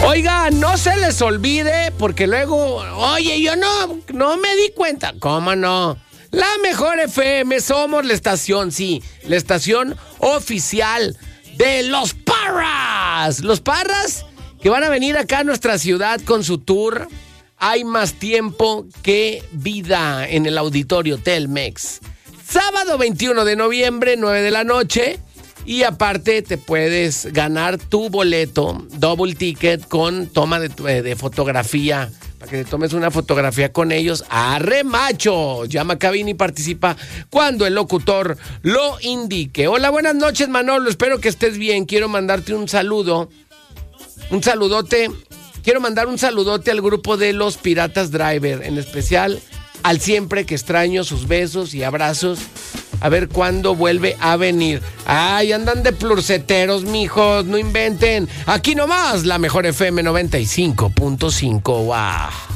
Oiga, no se les olvide, porque luego, oye, yo no me di cuenta. ¿Cómo no? La Mejor FM, somos la estación, sí, la estación oficial de los Parras. Los Parras que van a venir acá a nuestra ciudad con su tour. Hay más tiempo que vida en el auditorio Telmex. Sábado 21 de noviembre, 9 de la noche. Y aparte te puedes ganar tu boleto, double ticket con toma de fotografía, para que te tomes una fotografía con ellos. ¡Arre, macho! Llama a cabina y participa cuando el locutor lo indique. Hola, buenas noches, Manolo. Espero que estés bien. Quiero mandarte un saludo. Un saludote. Quiero mandar un saludote al grupo de los Piratas Driver, en especial al siempre que extraño sus besos y abrazos. A ver cuándo vuelve a venir. Ay, andan de plurceteros, mijos, no inventen. Aquí nomás, la Mejor FM 95.5. ¡Wow!